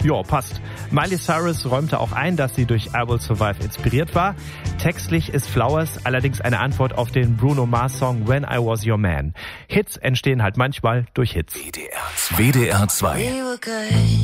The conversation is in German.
Ja, passt. Miley Cyrus räumte auch ein, dass sie durch I Will Survive inspiriert war. Textlich ist Flowers allerdings eine Antwort auf den Bruno Mars Song When I Was Your Man. Hits entstehen halt manchmal durch Hits. WDR 2